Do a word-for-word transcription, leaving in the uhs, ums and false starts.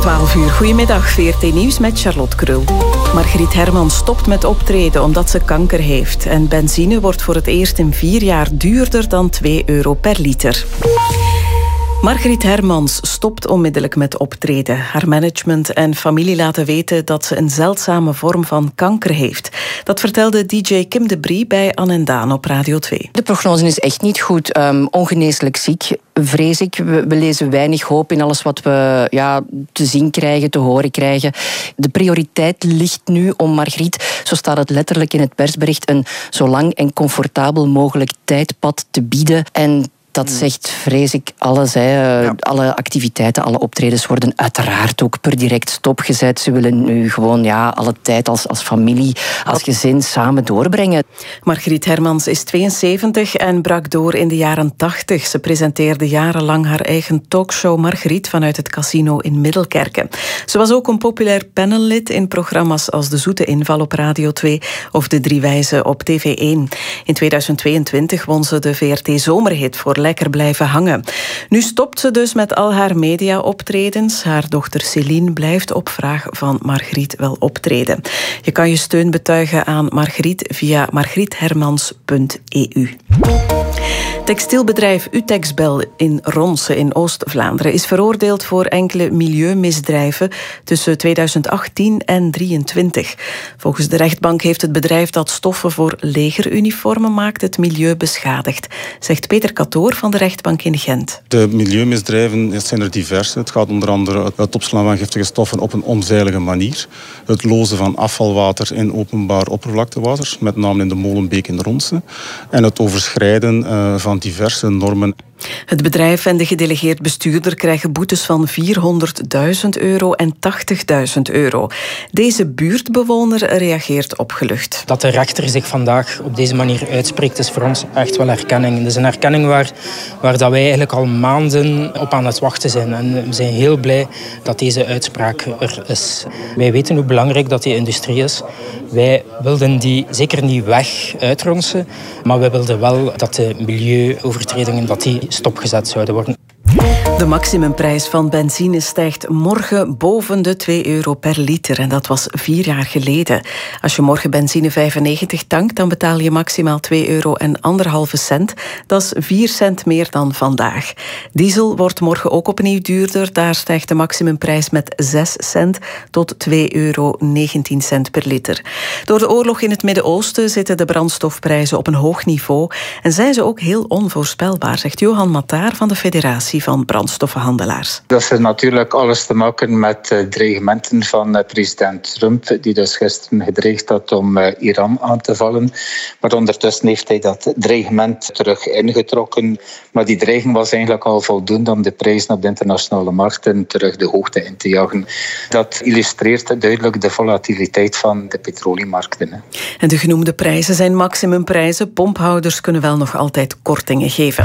twaalf uur. Goedemiddag, V R T Nieuws met Charlotte Krul. Margriet Hermans stopt met optreden omdat ze kanker heeft. En benzine wordt voor het eerst in vier jaar duurder dan twee euro per liter. Margriet Hermans stopt onmiddellijk met optreden. Haar management en familie laten weten dat ze een zeldzame vorm van kanker heeft. Dat vertelde D J Kim de Brie bij Anne en Daan op Radio twee. De prognose is echt niet goed. Um, ongeneeslijk ziek, vrees ik. We, we lezen weinig hoop in alles wat we ja, te zien krijgen, te horen krijgen. De prioriteit ligt nu om Margriet, zo staat het letterlijk in het persbericht, een zo lang en comfortabel mogelijk tijdpad te bieden. En dat zegt, vrees ik, alles. Hè. Ja. Alle activiteiten, alle optredens worden uiteraard ook per direct stopgezet. Ze willen nu gewoon ja, alle tijd als, als familie, als gezin samen doorbrengen. Margriet Hermans is tweeënzeventig en brak door in de jaren tachtig. Ze presenteerde jarenlang haar eigen talkshow Margriet vanuit het casino in Middelkerken. Ze was ook een populair panellid in programma's als De Zoete Inval op Radio twee of De Drie Wijzen op T V één. In tweeduizend tweeëntwintig won ze de V R T Zomerhit voor Lekker Blijven Hangen. Nu stopt ze dus met al haar media-optredens. Haar dochter Céline blijft op vraag van Margriet wel optreden. Je kan je steun betuigen aan Margriet via margriethermans punt e u. Textielbedrijf Utexbel in Ronse in Oost-Vlaanderen is veroordeeld voor enkele milieumisdrijven tussen tweeduizend achttien en drieëntwintig. Volgens de rechtbank heeft het bedrijf dat stoffen voor legeruniformen maakt het milieu beschadigd, zegt Peter Katoor van de rechtbank in Gent. De milieumisdrijven zijn er diverse. Het gaat onder andere het opslaan van giftige stoffen op een onveilige manier, het lozen van afvalwater in openbaar oppervlaktewater, met name in de Molenbeek in Ronse, en het overschrijden uh, van diverse normen. Het bedrijf en de gedelegeerd bestuurder krijgen boetes van vierhonderdduizend euro en tachtigduizend euro. Deze buurtbewoner reageert opgelucht. Dat de rechter zich vandaag op deze manier uitspreekt is voor ons echt wel herkenning. Het is een herkenning waar, waar dat wij eigenlijk al maanden op aan het wachten zijn. En we zijn heel blij dat deze uitspraak er is. Wij weten hoe belangrijk dat die industrie is. Wij wilden die zeker niet weg uitronsen, maar wij wilden wel dat de milieuovertredingen dat die stopgezet zouden worden. De maximumprijs van benzine stijgt morgen boven de twee euro per liter. En dat was vier jaar geleden. Als je morgen benzine vijfennegentig tankt, dan betaal je maximaal twee euro en anderhalve cent. Dat is vier cent meer dan vandaag. Diesel wordt morgen ook opnieuw duurder. Daar stijgt de maximumprijs met zes cent tot twee euro negentien cent per liter. Door de oorlog in het Midden-Oosten zitten de brandstofprijzen op een hoog niveau. En zijn ze ook heel onvoorspelbaar, zegt Johan Mataar van de Federatie van Brandstoffenhandelaars. Dat heeft natuurlijk alles te maken met uh, dreigementen van uh, president Trump, die dus gisteren gedreigd had om uh, Iran aan te vallen. Maar ondertussen heeft hij dat dreigement terug ingetrokken. Maar die dreiging was eigenlijk al voldoende om de prijzen op de internationale markten terug de hoogte in te jagen. Dat illustreert duidelijk de volatiliteit van de petroleummarkten. Hè. En de genoemde prijzen zijn maximumprijzen. Pomphouders kunnen wel nog altijd kortingen geven.